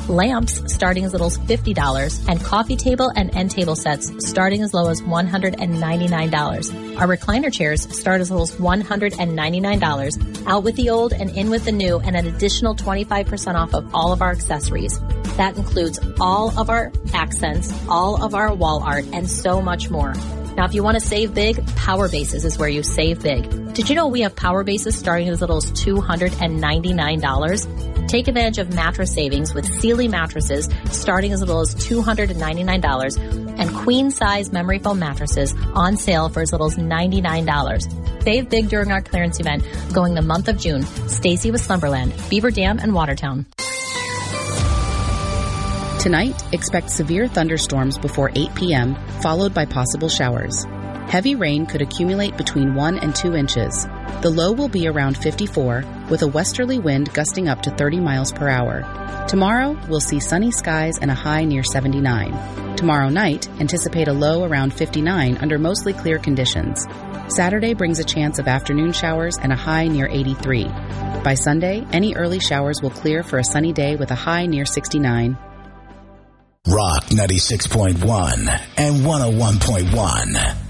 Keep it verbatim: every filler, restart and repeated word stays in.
lamps starting as little as fifty dollars, and coffee table and end table sets starting as low as one hundred ninety-nine dollars. Our recliner chairs start as little as one hundred ninety-nine dollars. Out with the old and in with the new, and an additional twenty-five percent off of all of our accessories. That includes all of our accents, all of our wall art, and so much more. Now, if you want to save big, Power Bases is where you save big. Did you know we have Power Bases starting as little as two hundred ninety-nine dollars? Take advantage of mattress savings with Sealy mattresses starting as little as two hundred ninety-nine dollars and queen-size memory foam mattresses on sale for as little as ninety-nine dollars. Save big during our clearance event going the month of June. Stacy with Slumberland, Beaver Dam, and Watertown. Tonight, expect severe thunderstorms before eight p.m., followed by possible showers. Heavy rain could accumulate between one and two inches. The low will be around fifty-four, with a westerly wind gusting up to thirty miles per hour. Tomorrow, we'll see sunny skies and a high near seventy-nine. Tomorrow night, anticipate a low around fifty-nine under mostly clear conditions. Saturday brings a chance of afternoon showers and a high near eighty-three. By Sunday, any early showers will clear for a sunny day with a high near sixty-nine. Rock ninety-six point one and one oh one point one.